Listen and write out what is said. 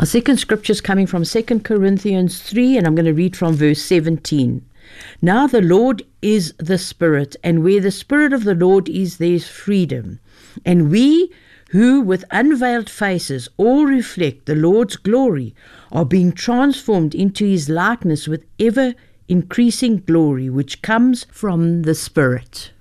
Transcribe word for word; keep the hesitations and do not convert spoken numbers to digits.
Our second scripture is coming from Second Corinthians three, and I'm going to read from verse seventeen. Now the Lord is the Spirit, and where the Spirit of the Lord is, there is freedom. And we who with unveiled faces all reflect the Lord's glory are being transformed into his likeness with ever increasing glory, which comes from the Spirit.